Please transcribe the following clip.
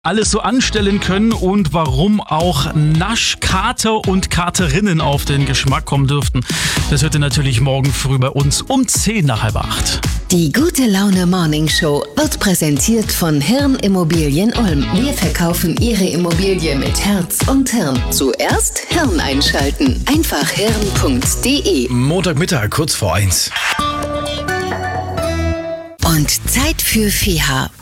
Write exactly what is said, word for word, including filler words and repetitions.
alles so anstellen können und warum auch Naschkater und Katerinnen auf den Geschmack kommen dürften. Das hört ihr natürlich morgen früh bei uns um zehn nach halb acht. Die Gute Laune Morning Show wird präsentiert von Hirn Immobilien Ulm. Wir verkaufen Ihre Immobilie mit Herz und Hirn. Zuerst Hirn einschalten. Einfach hirn punkt de. Montagmittag, kurz vor eins. Und Zeit für F I H A.